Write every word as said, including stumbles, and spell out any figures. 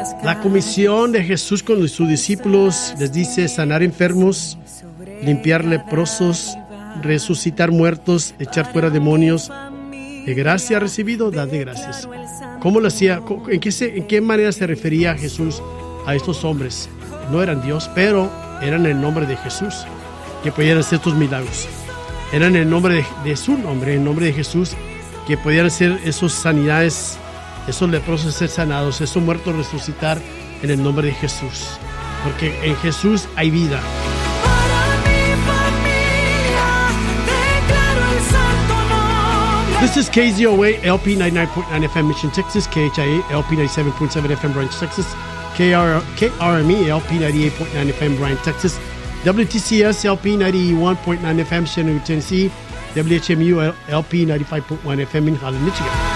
La comisión de Jesús con sus discípulos les dice sanar enfermos, limpiar leprosos, resucitar muertos, echar fuera demonios. De gracia recibido, dad de gracias. ¿Cómo lo hacía? ¿En qué, se, ¿En qué manera se refería Jesús a estos hombres? No eran Dios, pero eran en el nombre de Jesús que podían hacer estos milagros. Eran en el nombre de, de su nombre, en el nombre de Jesús, que podían hacer esas sanidades, esos leprosos ser sanados, esos muertos resucitar en el nombre de Jesús. Porque en Jesús hay vida. This is K Z O A, L P ninety-nine point nine F M Mission, Texas, K H I A, L P ninety-seven point seven F M Branch, Texas, K R M E, L P ninety-eight point nine F M Bryan, Texas, W T C S, L P ninety-one point nine F M Chattanooga, Tennessee, W H M U, L P ninety-five point one F M in Holland, Michigan.